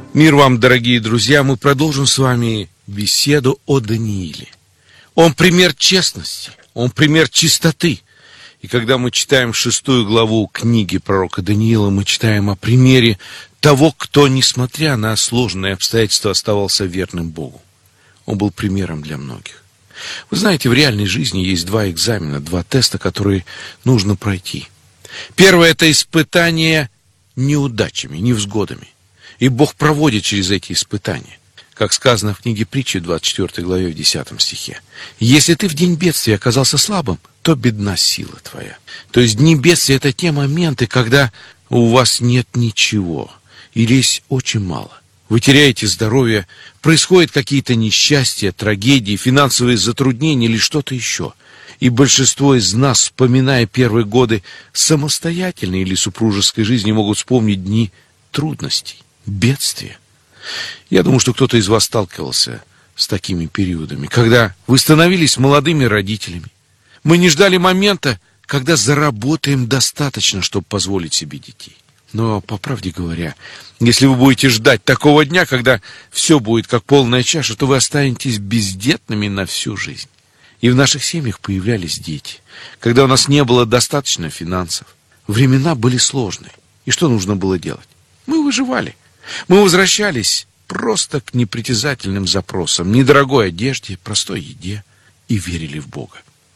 Мир вам, дорогие друзья! Мы продолжим с вами беседу о Данииле. Он пример честности, он пример чистоты. И когда мы читаем 6 главу книги пророка Даниила, мы читаем о примере того, кто, несмотря на сложные обстоятельства, оставался верным Богу. Он был примером для многих. Вы знаете, в реальной жизни есть 2 экзамена, 2 теста, которые нужно пройти. Первое – это испытание неудачами, невзгодами. И Бог проводит через эти испытания. Как сказано в книге Притчи, 24 главе, в 10 стихе. «Если ты в день бедствия оказался слабым, то бедна сила твоя». То есть дни бедствия – это те моменты, когда у вас нет ничего, или есть очень мало. Вы теряете здоровье, происходят какие-то несчастья, трагедии, финансовые затруднения или что-то еще. И большинство из нас, вспоминая первые годы самостоятельной или супружеской жизни, могут вспомнить дни трудностей, бедствия. Я думаю, что кто-то из вас сталкивался с такими периодами, когда вы становились молодыми родителями. Мы не ждали момента, когда заработаем достаточно, чтобы позволить себе детей. Но, по правде говоря, если вы будете ждать такого дня, когда все будет как полная чаша, то вы останетесь бездетными на всю жизнь. И в наших семьях появлялись дети, когда у нас не было достаточно финансов. Времена были сложные. И что нужно было делать? Мы выживали. Мы возвращались просто к непритязательным запросам, недорогой одежде, простой еде и верили в Бога.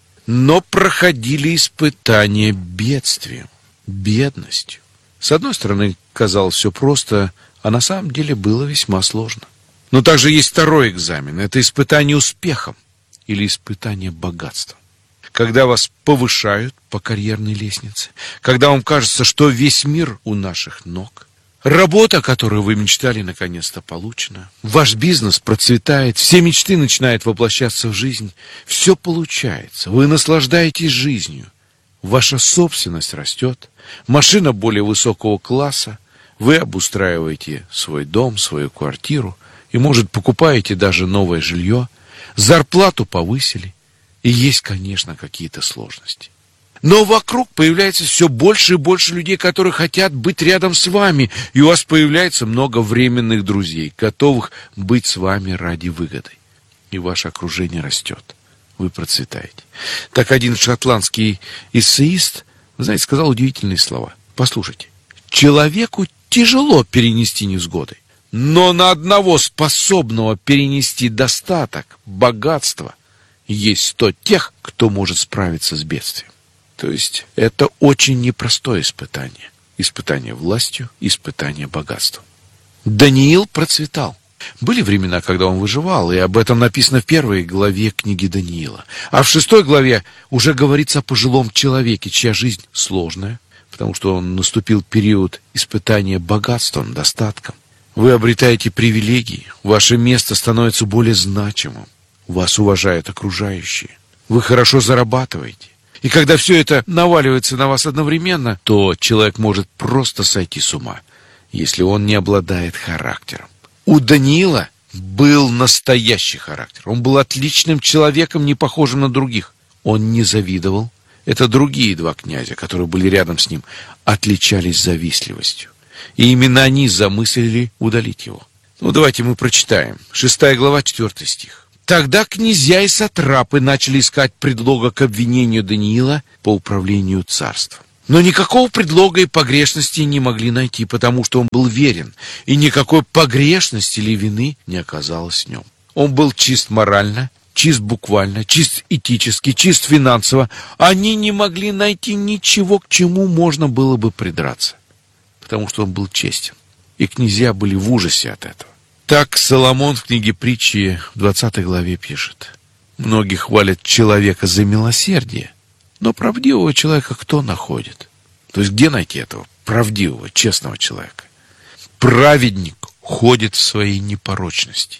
Но проходили испытания бедствием, бедностью. С одной стороны, казалось все просто, а на самом деле было весьма сложно. Но также есть второй экзамен. Это испытание успехом или испытание богатством. Когда вас повышают по карьерной лестнице, когда вам кажется, что весь мир у наших ног, работа, которую вы мечтали, наконец-то получена, ваш бизнес процветает, все мечты начинают воплощаться в жизнь, все получается, вы наслаждаетесь жизнью, ваша собственность растет, машина более высокого класса, вы обустраиваете свой дом, свою квартиру и, может, покупаете даже новое жилье, зарплату повысили, и есть, конечно, какие-то сложности. Но вокруг появляется все больше и больше людей, которые хотят быть рядом с вами, и у вас появляется много временных друзей, готовых быть с вами ради выгоды. И ваше окружение растет, вы процветаете. Так один шотландский эссеист, вы знаете, сказал удивительные слова. Послушайте. Человеку тяжело перенести невзгоды, но на одного способного перенести достаток, богатство, есть 100 тех, кто может справиться с бедствием. То есть это очень непростое испытание. Испытание властью, испытание богатством. Даниил процветал. Были времена, когда он выживал, и об этом написано в 1 главе книги Даниила. А в 6 главе уже говорится о пожилом человеке, чья жизнь сложная, потому что наступил период испытания богатством, достатком. Вы обретаете привилегии, ваше место становится более значимым, вас уважают окружающие, вы хорошо зарабатываете. И когда все это наваливается на вас одновременно, то человек может просто сойти с ума, если он не обладает характером. У Даниила был настоящий характер. Он был отличным человеком, не похожим на других. Он не завидовал. Это другие 2 князя, которые были рядом с ним, отличались завистливостью. И именно они замыслили удалить его. Давайте мы прочитаем. 6 глава, 4 стих. Тогда князья и сатрапы начали искать предлога к обвинению Даниила по управлению царством. Но никакого предлога и погрешности не могли найти, потому что он был верен, и никакой погрешности или вины не оказалось в нем. Он был чист морально, чист буквально, чист этически, чист финансово. Они не могли найти ничего, к чему можно было бы придраться, потому что он был честен, и князья были в ужасе от этого. Так Соломон в книге Притчи в 20 главе пишет. Многие хвалят человека за милосердие, но правдивого человека кто находит? То есть где найти этого правдивого, честного человека? Праведник ходит в своей непорочности.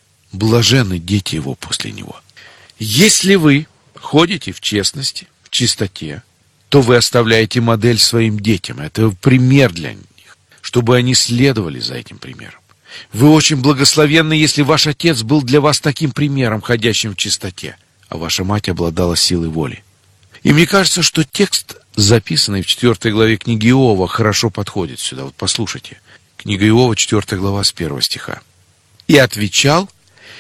Блаженны дети его после него. Если вы ходите в честности, в чистоте, то вы оставляете модель своим детям. Это пример для них, чтобы они следовали за этим примером. Вы очень благословенны, если ваш отец был для вас таким примером, ходящим в чистоте, а ваша мать обладала силой воли. И мне кажется, что текст, записанный в 4 главе книги Иова, хорошо подходит сюда. Вот послушайте. Книга Иова, 4 глава, с 1 стиха. «И отвечал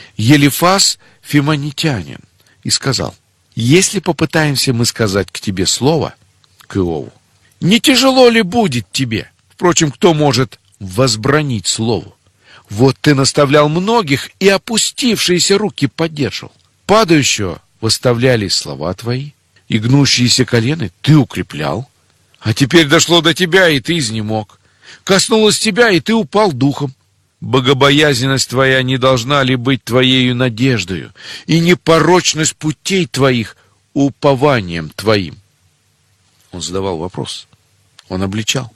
Елифас Фимонитянин и сказал: если попытаемся мы сказать к тебе слово, к Иову, не тяжело ли будет тебе? Впрочем, кто может возбранить слову? Вот ты наставлял многих, и опустившиеся руки поддерживал. Падающего восставляли слова твои, и гнущиеся колены ты укреплял. А теперь дошло до тебя, и ты изнемог. Коснулось тебя, и ты упал духом. Богобоязненность твоя не должна ли быть твоею надеждою, и непорочность путей твоих упованием твоим?» Он задавал вопрос, он обличал.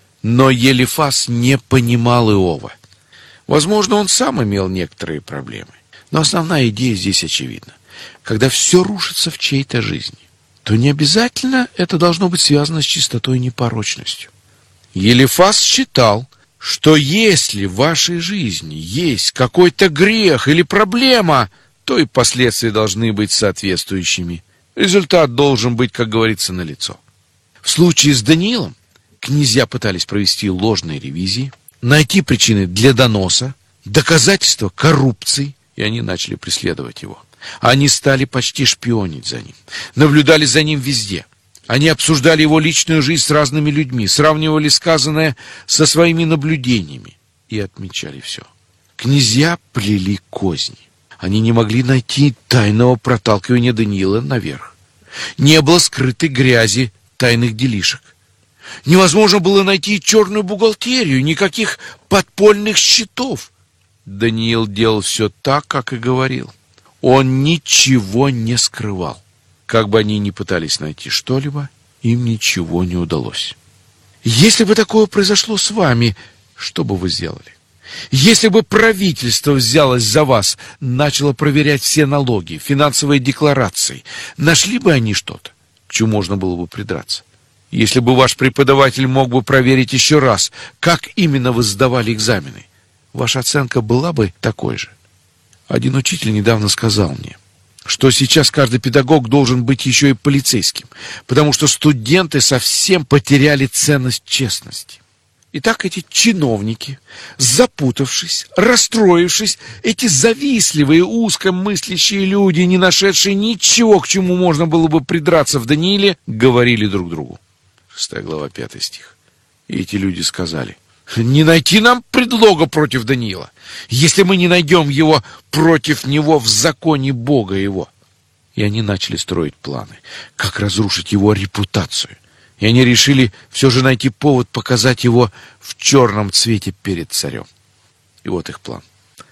Но Елифас не понимал Иова. Возможно, он сам имел некоторые проблемы, но основная идея здесь очевидна. Когда все рушится в чьей-то жизни, то не обязательно это должно быть связано с чистотой и непорочностью. Елифас считал, что если в вашей жизни есть какой-то грех или проблема, то и последствия должны быть соответствующими. Результат должен быть, как говорится, налицо. В случае с Даниилом князья пытались провести ложные ревизии, найти причины для доноса, доказательства коррупции, и они начали преследовать его. Они стали почти шпионить за ним, наблюдали за ним везде. Они обсуждали его личную жизнь с разными людьми, сравнивали сказанное со своими наблюдениями и отмечали все. Князья плели козни. Они не могли найти тайного проталкивания Даниила наверх. Не было скрытой грязи тайных делишек. Невозможно было найти черную бухгалтерию, никаких подпольных счетов. Даниил делал все так, как и говорил. Он ничего не скрывал. Как бы они ни пытались найти что-либо, им ничего не удалось. Если бы такое произошло с вами, что бы вы сделали? Если бы правительство взялось за вас, начало проверять все налоги, финансовые декларации, нашли бы они что-то, к чему можно было бы придраться? Если бы ваш преподаватель мог бы проверить еще раз, как именно вы сдавали экзамены, ваша оценка была бы такой же. Один учитель недавно сказал мне, что сейчас каждый педагог должен быть еще и полицейским, потому что студенты совсем потеряли ценность честности. Итак, эти чиновники, запутавшись, расстроившись, эти завистливые, узкомыслящие люди, не нашедшие ничего, к чему можно было бы придраться в Данииле, говорили друг другу. 6 глава, 5 стих. И эти люди сказали: не найти нам предлога против Даниила, если мы не найдем его против него в законе Бога его. И они начали строить планы, как разрушить его репутацию. И они решили все же найти повод показать его в черном цвете перед царем. И вот их план.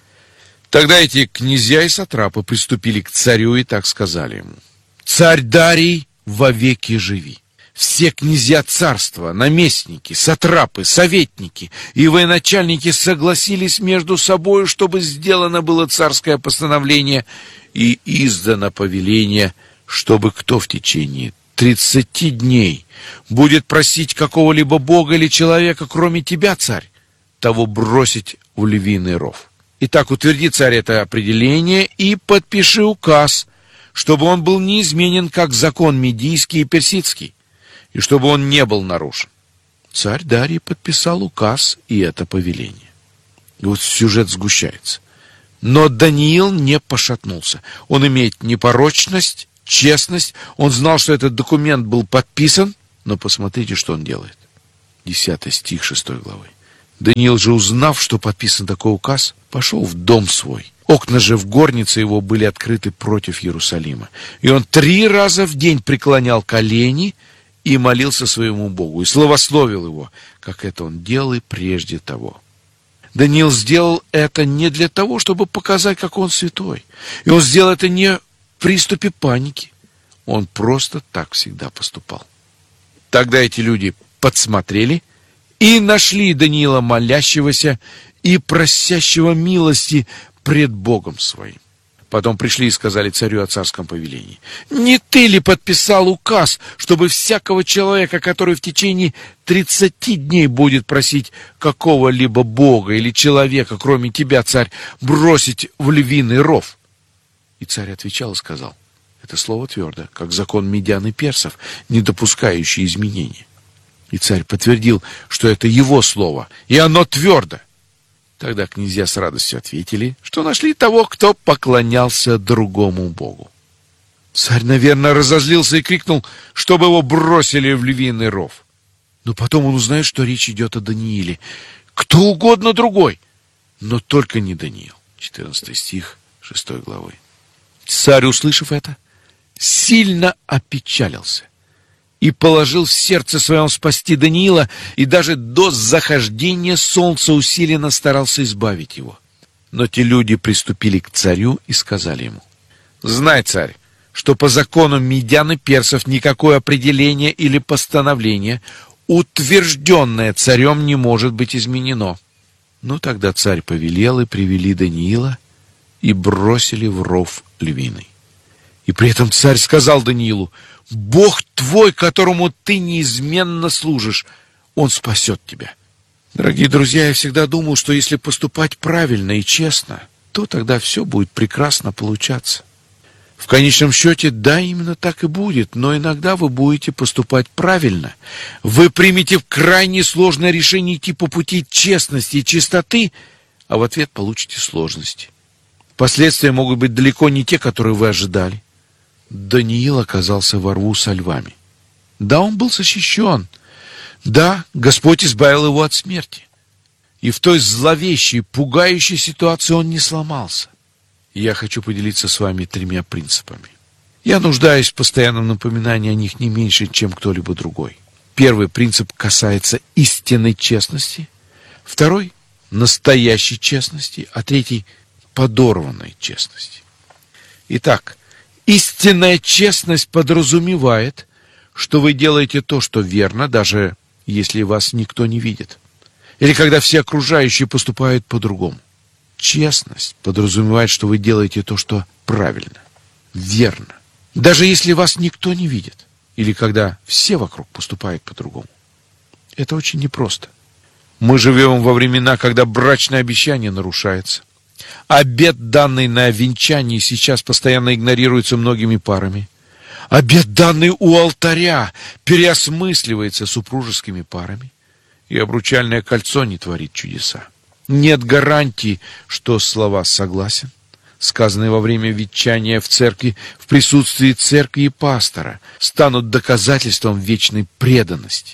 Тогда эти князья и сатрапы приступили к царю и так сказали ему: «Царь Дарий, вовеки живи! Все князья царства, наместники, сатрапы, советники и военачальники согласились между собой, чтобы сделано было царское постановление и издано повеление, чтобы кто в течение 30 дней будет просить какого-либо бога или человека, кроме тебя, царь, того бросить в львиный ров. Итак, утверди, царь, это определение и подпиши указ, чтобы он был неизменен, как закон медийский и персидский, и чтобы он не был нарушен». Царь Дарий подписал указ и это повеление. И вот сюжет сгущается. Но Даниил не пошатнулся. Он имеет непорочность, честность. Он знал, что этот документ был подписан. Но посмотрите, что он делает. 10 стих 6 главы. Даниил же, узнав, что подписан такой указ, пошел в дом свой. Окна же в горнице его были открыты против Иерусалима. И он 3 раза в день преклонял колени и молился своему Богу, и славословил его, как это он делал и прежде того. Даниил сделал это не для того, чтобы показать, какой он святой. И он сделал это не в приступе паники. Он просто так всегда поступал. Тогда эти люди подсмотрели и нашли Даниила молящегося и просящего милости пред Богом своим. Потом пришли и сказали царю о царском повелении: «Не ты ли подписал указ, чтобы всякого человека, который в течение 30 дней будет просить какого-либо бога или человека, кроме тебя, царь, бросить в львиный ров?» И царь отвечал и сказал: «Это слово твердо, как закон медян и персов, не допускающий изменений». И царь подтвердил, что это его слово, и оно твердо. Тогда князья с радостью ответили, что нашли того, кто поклонялся другому богу. Царь, наверное, разозлился и крикнул, чтобы его бросили в львиный ров. Но потом он узнает, что речь идет о Данииле. Кто угодно другой, но только не Даниил. 14 стих 6 главы. Царь, услышав это, сильно опечалился и положил в сердце своем спасти Даниила, и даже до захождения солнца усиленно старался избавить его. Но те люди приступили к царю и сказали ему: «Знай, царь, что по закону медян и персов никакое определение или постановление, утвержденное царем, не может быть изменено». Ну, тогда царь повелел, и привели Даниила, и бросили в ров львиный. И при этом царь сказал Даниилу: «Бог твой, которому ты неизменно служишь, Он спасет тебя». Дорогие друзья, я всегда думал, что если поступать правильно и честно, то тогда все будет прекрасно получаться. В конечном счете, да, именно так и будет, но иногда вы будете поступать правильно. Вы примете крайне сложное решение идти по пути честности и чистоты, а в ответ получите сложности. Последствия могут быть далеко не те, которые вы ожидали. Даниил оказался во рву со львами. Да, он был защищен. Да, Господь избавил его от смерти. И в той зловещей, пугающей ситуации он не сломался. И я хочу поделиться с вами 3 принципами. Я нуждаюсь в постоянном напоминании о них не меньше, чем кто-либо другой. Первый принцип касается истинной честности. Второй — настоящей честности. А третий — подорванной честности. Итак, истинная честность подразумевает, что вы делаете то, что верно, даже если вас никто не видит. Или когда все окружающие поступают по-другому. Честность подразумевает, что вы делаете то, что правильно, верно, даже если вас никто не видит. Или когда все вокруг поступают по-другому. Это очень непросто. Мы живем во времена, когда брачное обещание нарушается. Обет, данный на венчании, сейчас постоянно игнорируется многими парами. Обет, данный у алтаря, переосмысливается супружескими парами. И обручальное кольцо не творит чудеса. Нет гарантии, что слова «согласен», сказанные во время венчания в церкви, в присутствии церкви и пастора, станут доказательством вечной преданности.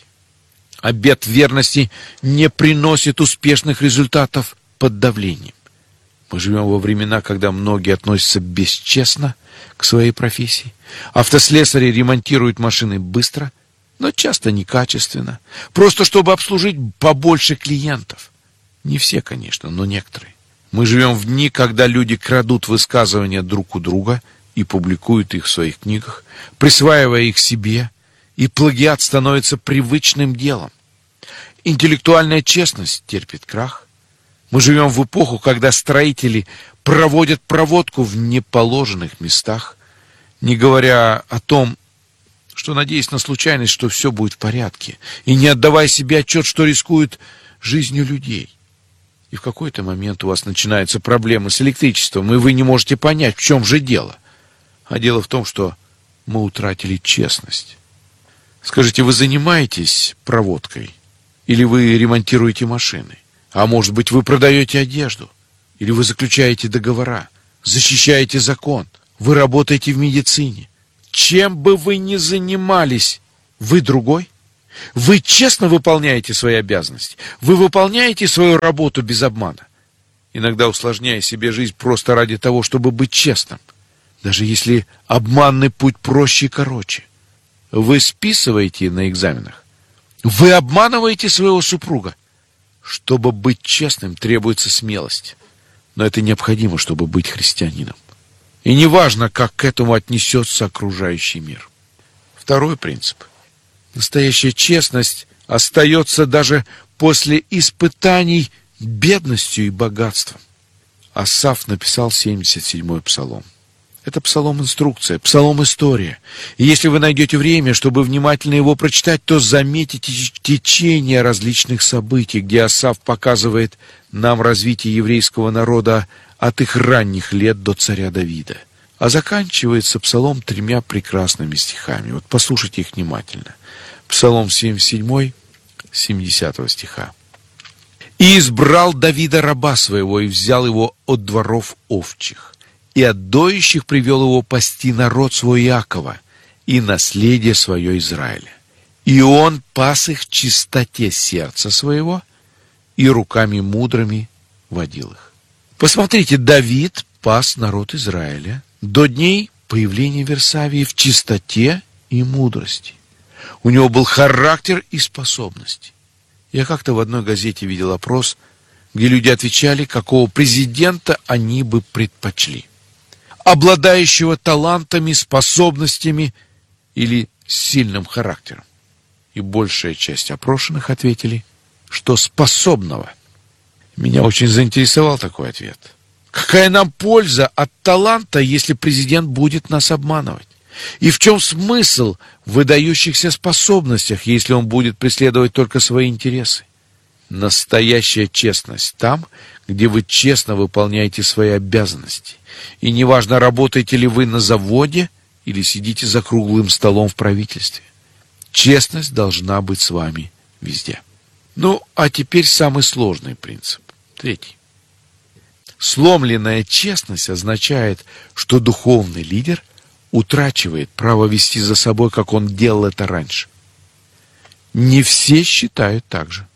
Обет верности не приносит успешных результатов под давлением. Мы живем во времена, когда многие относятся бесчестно к своей профессии. Автослесари ремонтируют машины быстро, но часто некачественно, просто чтобы обслужить побольше клиентов. Не все, конечно, но некоторые. Мы живем в дни, когда люди крадут высказывания друг у друга и публикуют их в своих книгах, присваивая их себе, и плагиат становится привычным делом. Интеллектуальная честность терпит крах. Мы живем в эпоху, когда строители проводят проводку в неположенных местах, не говоря о том, что надеясь на случайность, что все будет в порядке, и не отдавая себе отчет, что рискуют жизнью людей. И в какой-то момент у вас начинаются проблемы с электричеством, и вы не можете понять, в чем же дело. А дело в том, что мы утратили честность. Скажите, вы занимаетесь проводкой? Или вы ремонтируете машины? А может быть, вы продаете одежду? Или вы заключаете договора? Защищаете закон? Вы работаете в медицине? Чем бы вы ни занимались, вы другой? Вы честно выполняете свои обязанности? Вы выполняете свою работу без обмана? Иногда усложняя себе жизнь просто ради того, чтобы быть честным. Даже если обманный путь проще и короче. Вы списываете на экзаменах. Вы обманываете своего супруга. Чтобы быть честным, требуется смелость. Но это необходимо, чтобы быть христианином. И неважно, как к этому отнесется окружающий мир. Второй принцип. Настоящая честность остается даже после испытаний бедностью и богатством. Асаф написал 77-й псалом. Это псалом-инструкция, псалом-история. И если вы найдете время, чтобы внимательно его прочитать, то заметите течение различных событий, где Асаф показывает нам развитие еврейского народа от их ранних лет до царя Давида. А заканчивается псалом 3 прекрасными стихами. Вот послушайте их внимательно. Псалом 77, 70 стиха. «И избрал Давида раба своего, и взял его от дворов овчих, и от доящих привел его пасти народ свой Иакова, и наследие свое Израиля. И он пас их в чистоте сердца своего, и руками мудрыми водил их». Посмотрите, Давид пас народ Израиля до дней появления Версавии в чистоте и мудрости. У него был характер и способности. Я как-то в одной газете видел опрос, где люди отвечали, какого президента они бы предпочли: обладающего талантами, способностями или сильным характером. И большая часть опрошенных ответили, что способного. Меня очень заинтересовал такой ответ. Какая нам польза от таланта, если президент будет нас обманывать? И в чем смысл в выдающихся способностях, если он будет преследовать только свои интересы? Настоящая честность там, где вы честно выполняете свои обязанности. И неважно, работаете ли вы на заводе или сидите за круглым столом в правительстве. Честность должна быть с вами везде. Ну, а теперь самый сложный принцип. Третий. Сломленная честность означает, что духовный лидер утрачивает право вести за собой, как он делал это раньше. Не все считают так же.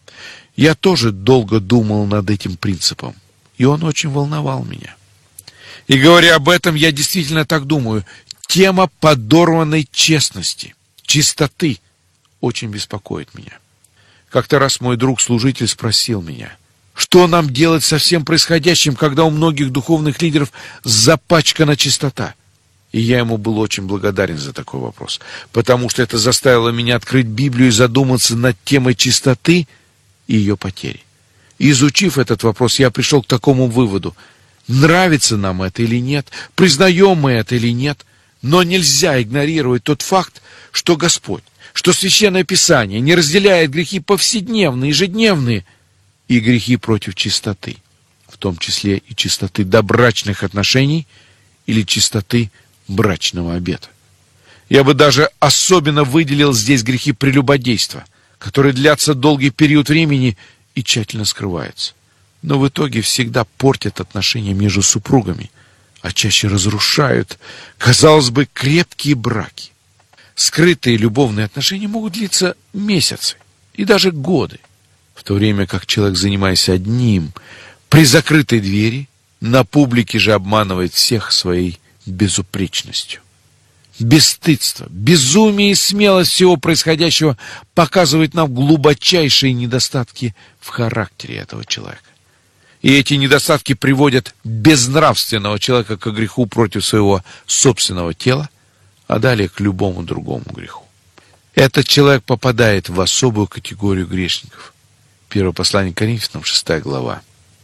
Я тоже долго думал над этим принципом, и он очень волновал меня. И говоря об этом, я действительно так думаю. Тема подорванной честности, чистоты очень беспокоит меня. Как-то раз мой друг-служитель спросил меня, что нам делать со всем происходящим, когда у многих духовных лидеров запачкана чистота? И я ему был очень благодарен за такой вопрос, потому что это заставило меня открыть Библию и задуматься над темой чистоты и ее потери. И изучив этот вопрос, я пришел к такому выводу: нравится нам это или нет, признаем мы это или нет, но нельзя игнорировать тот факт, что Господь, что Священное Писание не разделяет грехи повседневные, ежедневные и грехи против чистоты, в том числе и чистоты добрачных отношений или чистоты брачного обета. Я бы даже особенно выделил здесь грехи прелюбодейства, которые длятся долгий период времени и тщательно скрываются, но в итоге всегда портят отношения между супругами, а чаще разрушают, казалось бы, крепкие браки. Скрытые любовные отношения могут длиться месяцы и даже годы, в то время как человек, занимаясь одним, при закрытой двери, на публике же обманывает всех своей безупречностью. Бесстыдство, безумие и смелость всего происходящего показывают нам глубочайшие недостатки в характере этого человека. И эти недостатки приводят безнравственного человека к греху против своего собственного тела, а далее к любому другому греху. Этот человек попадает в особую категорию грешников. Первое послание к Коринфянам, 6 глава,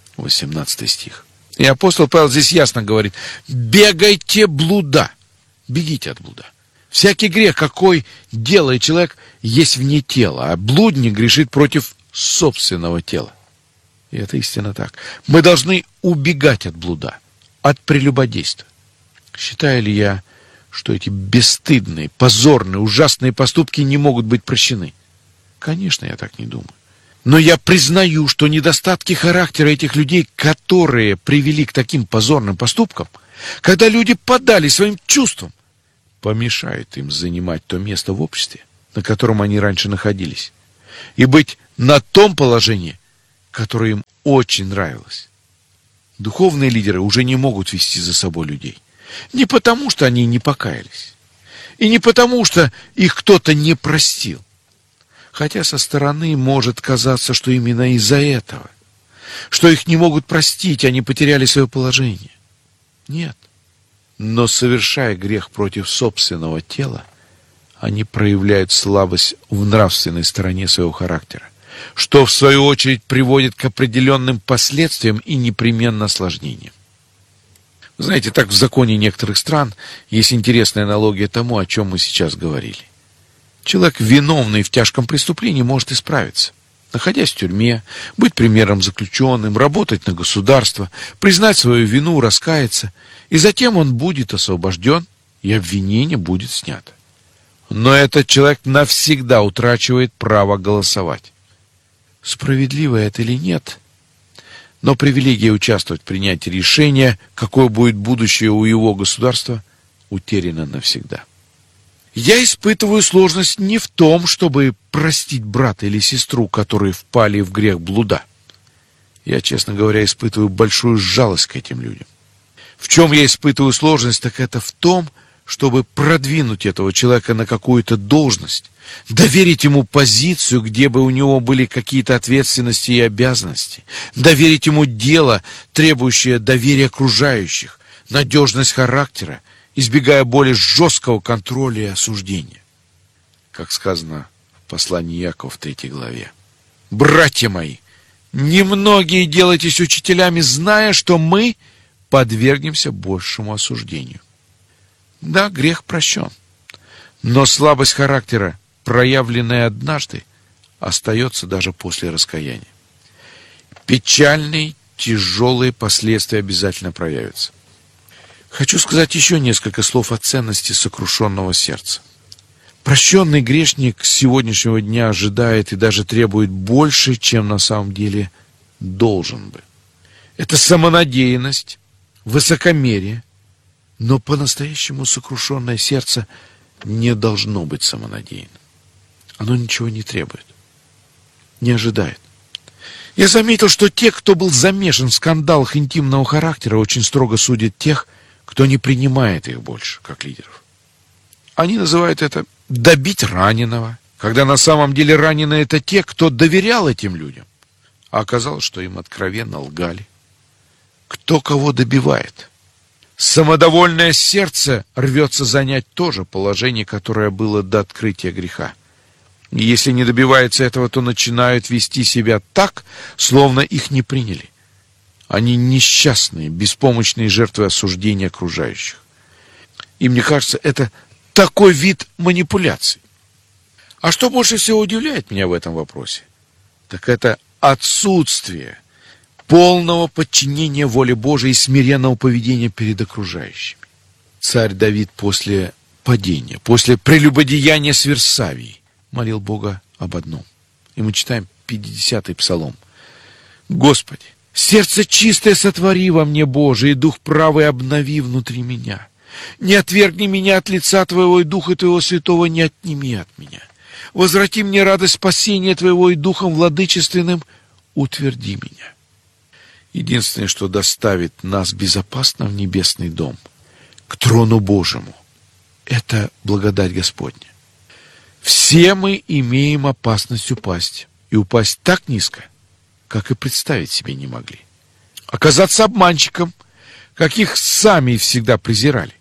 18 стих. И апостол Павел здесь ясно говорит: бегайте блуда, бегите от блуда. Всякий грех, какой делает человек, есть вне тела, а блудник грешит против собственного тела. И это истинно так. Мы должны убегать от блуда, от прелюбодейства. Считаю ли я, что эти бесстыдные, позорные, ужасные поступки не могут быть прощены? Конечно, я так не думаю. Но я признаю, что недостатки характера этих людей, которые привели к таким позорным поступкам, когда люди поддались своим чувствам, помешают им занимать то место в обществе, на котором они раньше находились, и быть на том положении, которое им очень нравилось. Духовные лидеры уже не могут вести за собой людей. Не потому, что они не покаялись, и не потому, что их кто-то не простил. Хотя со стороны может казаться, что именно из-за этого, что их не могут простить, они потеряли свое положение. Нет. Но совершая грех против собственного тела, они проявляют слабость в нравственной стороне своего характера, что в свою очередь приводит к определенным последствиям и непременно осложнениям. Знаете, так в законе некоторых стран есть интересная аналогия тому, о чем мы сейчас говорили. Человек, виновный в тяжком преступлении, может исправиться, находясь в тюрьме, быть примером заключенным, работать на государство, признать свою вину, раскаяться, и затем он будет освобожден, и обвинение будет снято. Но этот человек навсегда утрачивает право голосовать. справедливо это или нет, но привилегия участвовать в принятии решения, какое будет будущее у его государства, утеряна навсегда. Я испытываю сложность не в том, чтобы простить брата или сестру, которые впали в грех блуда. Я, честно говоря, испытываю большую жалость к этим людям. В чем я испытываю сложность, так это в том, чтобы продвинуть этого человека на какую-то должность, доверить ему позицию, где бы у него были какие-то ответственности и обязанности, доверить ему дело, требующее доверия окружающих, надежность характера, избегая более жесткого контроля и осуждения. Как сказано в послании Иакова в 3 главе. «Братья мои, немногие делайтесь учителями, зная, что мы подвергнемся большему осуждению». Да, грех прощен, но слабость характера, проявленная однажды, остается даже после раскаяния. Печальные, тяжелые последствия обязательно проявятся. Хочу сказать еще несколько слов о ценности сокрушенного сердца. Прощенный грешник с сегодняшнего дня ожидает и даже требует больше, чем на самом деле должен бы. Это самонадеянность, высокомерие, но по-настоящему сокрушенное сердце не должно быть самонадеянным. Оно ничего не требует, не ожидает. Я заметил, что те, кто был замешан в скандалах интимного характера, очень строго судят тех, кто не принимает их больше, как лидеров. Они называют это «добить раненого», когда на самом деле раненые — это те, кто доверял этим людям, а оказалось, что им откровенно лгали. Кто кого добивает? Самодовольное сердце рвется занять то же положение, которое было до открытия греха. И если не добивается этого, то начинают вести себя так, словно их не приняли. Они несчастные, беспомощные жертвы осуждения окружающих. И мне кажется, это такой вид манипуляций. А что больше всего удивляет меня в этом вопросе, так это отсутствие полного подчинения воле Божией и смиренного поведения перед окружающими. Царь Давид после падения, после прелюбодеяния с Версавией молил Бога об одном. И мы читаем 50-й псалом. «Господи, сердце чистое сотвори во мне, Боже, и дух правый обнови внутри меня. Не отвергни меня от лица Твоего, и Духа Твоего Святого не отними от меня. Возврати мне радость спасения Твоего, и Духом владычественным утверди меня». Единственное, что доставит нас безопасно в небесный дом, к трону Божьему, это благодать Господня. Все мы имеем опасность упасть, и упасть так низко, как и представить себе не могли. Оказаться обманщиком, каких сами всегда презирали.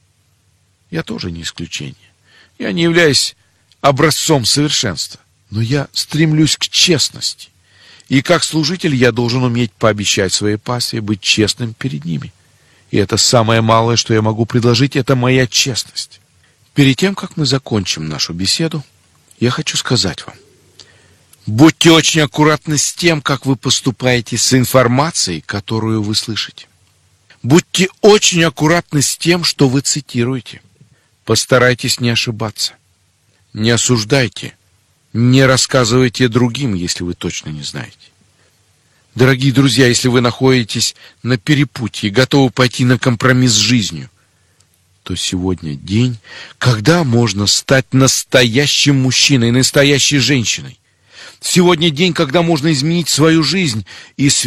Я тоже не исключение. Я не являюсь образцом совершенства, но я стремлюсь к честности. И как служитель я должен уметь пообещать своей пастве быть честным перед ними. И это самое малое, что я могу предложить, это моя честность. Перед тем, как мы закончим нашу беседу, я хочу сказать вам: будьте очень аккуратны с тем, как вы поступаете с информацией, которую вы слышите. Будьте очень аккуратны с тем, что вы цитируете. Постарайтесь не ошибаться. Не осуждайте. Не рассказывайте другим, если вы точно не знаете. Дорогие друзья, если вы находитесь на перепутье и готовы пойти на компромисс с жизнью, то сегодня день, когда можно стать настоящим мужчиной, настоящей женщиной. Сегодня день, когда можно изменить свою жизнь и